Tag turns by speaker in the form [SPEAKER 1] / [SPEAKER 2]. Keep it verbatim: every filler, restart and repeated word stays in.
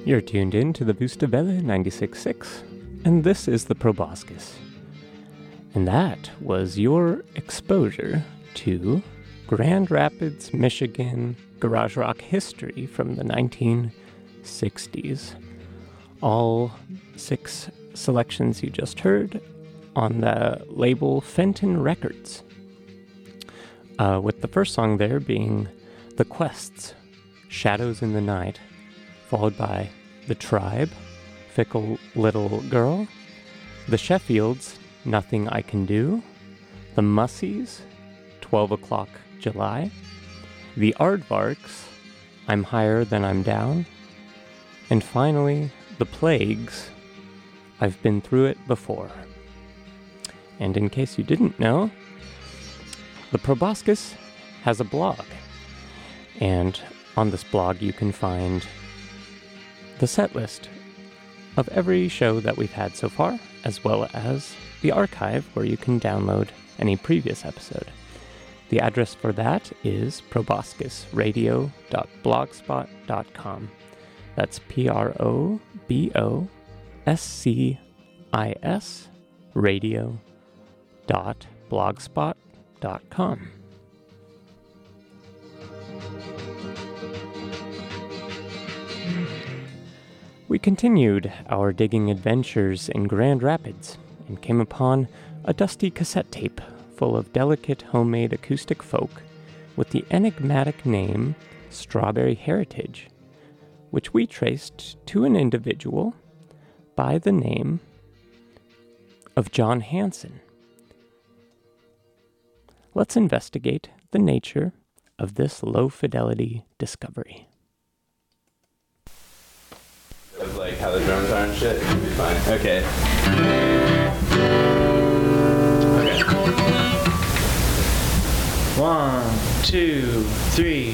[SPEAKER 1] You're tuned in to the Vustavelle ninety-six point six, and this is the Proboscis. And that was your exposure to Grand Rapids, Michigan garage rock history from the nineteen sixties. All six selections you just heard on the label Fenton Records. Uh, with the first song there being The Quests, Shadows in the Night, followed by The Tribe, Fickle Little Girl, The Sheffields, Nothing I Can Do, The Mussies, twelve o'clock July, The Aardvarks, I'm Higher Than I'm Down, and finally, The Plagues, I've Been Through It Before. And in case you didn't know, the Proboscis has a blog, and on this blog you can find the set list of every show that we've had so far, as well as the archive where you can download any previous episode. The address for that is proboscis radio dot blogspot dot com. That's P R O B O S C I S radio dot blogspot dot com. We continued our digging adventures in Grand Rapids and came upon a dusty cassette tape full of delicate homemade acoustic folk with the enigmatic name Strawberry Heritage, which we traced to an individual by the name of John Hanson. Let's investigate the nature of this low-fidelity discovery.
[SPEAKER 2] Of like how the drums are and shit, it'll be fine. Okay. Okay.
[SPEAKER 3] One, two, three.